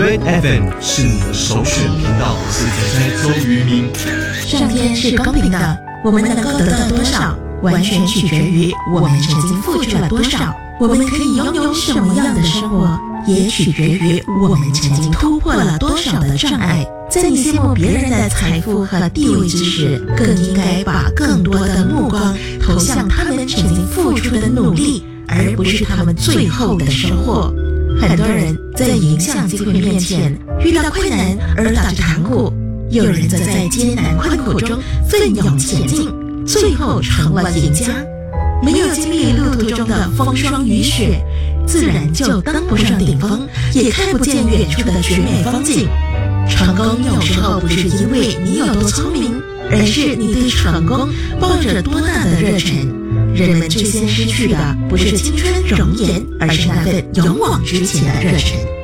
Red FM 是你的首选频道，我是仔仔周渝民。 上天是公平的，我们能够得到多少，完全取决于我们曾经付出了多少。我们可以拥有什么样的生活，也取决于我们曾经突破了多少的障碍。在你羡慕别人的财富和地位之时，更应该把更多的目光投向他们曾经付出的努力，而不是他们最后的收获。很多人在迎向机会面前遇到困难而打着堂鼓，有人则在艰难困苦中奋勇前进，最后成了赢家。没有经历路途中的风霜雨雪，自然就登不上顶峰，也看不见远处的绝美风景。成功有时候不是因为你有多聪明，而是你对成功抱着多大的热忱。人们最先失去的不是青春容颜，而是那份勇往直前的热忱。